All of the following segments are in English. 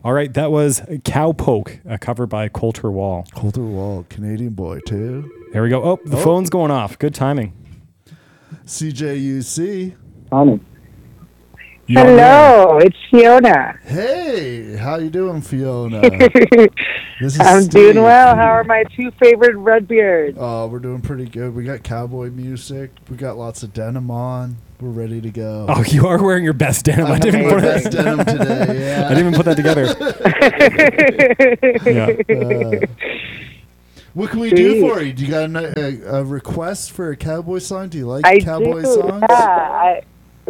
All right, that was Cowpoke, a cover by Coulter Wall. Coulter Wall, Canadian boy too. There we go. Oh, the phone's going off. Good timing. CJUC. Hello, it's Fiona. Hey, how you doing, Fiona? This is I'm Steve. doing well. How are my two favorite Redbeards? Oh, we're doing pretty good. We got cowboy music. We got lots of denim on. We're ready to go. Oh, you are wearing your best denim. I didn't wearing put my best denim today. Yeah. I didn't even put that together. Yeah. What can we do for you? Do you got a request for a cowboy song? Do you like I cowboy do. songs? Yeah.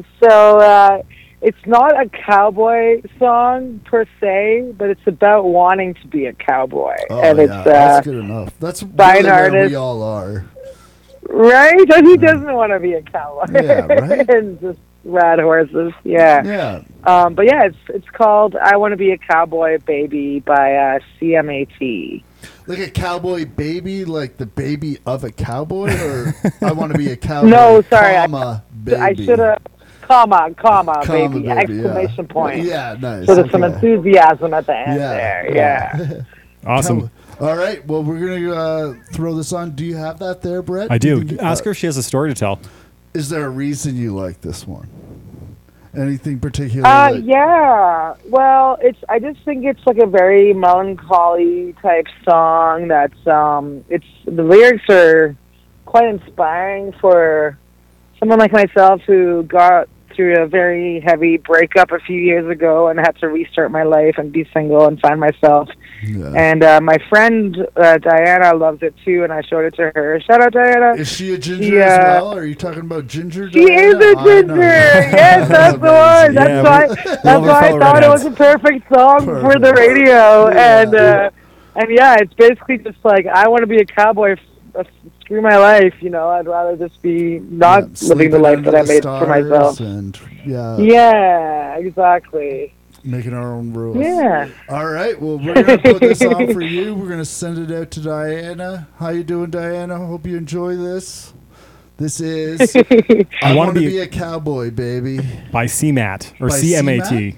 It's not a cowboy song per se, but it's about wanting to be a cowboy. Oh, and yeah, it's that's good enough. That's by really an where artist. we all are. Right? Who doesn't want to be a cowboy? Yeah, right? And just ride horses. Yeah. Yeah. But yeah, it's called "I Want to Be a Cowboy Baby" by CMAT. Like a cowboy baby, like the baby of a cowboy, or I want to be a cowboy. No, sorry, baby. I should have comma baby, baby, exclamation yeah. point. Yeah, nice. So there's some enthusiasm at the end Yeah, there. Yeah. Awesome. All right. Well, we're gonna throw this on. Do you have that there, Brett? I do. You Ask her if she has a story to tell. Is there a reason you like this one? Anything particular? Yeah. Well, I just think it's like a very melancholy type song. That's the lyrics are quite inspiring for someone like myself who got through a very heavy breakup a few years ago and had to restart my life and be single and find myself. Yeah. And my friend Diana loves it too, and I showed it to her. Shout out, Diana. Is she a ginger as well? Are you talking about ginger? She Diana? is a ginger. Yes, that's the one. Yeah, That's why I thought it was a perfect song for the radio. Yeah. And yeah, it's basically just like I want to be a cowboy. Screw my life, I'd rather just be not living the life that I made for myself. And yeah, exactly. Making our own rules. Yeah. All right. Well, we're gonna put this on for you. We're gonna send it out to Diana. How you doing, Diana? Hope you enjoy this. This is I Want to Be a Cowboy, Baby by CMAT or By CMAT. CMAT?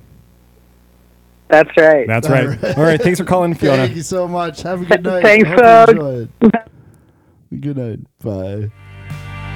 That's right. That's right. All right. Thanks for calling, Fiona. Thank you so much. Have a good night. Thanks, Hope you enjoy it. Good night. Bye.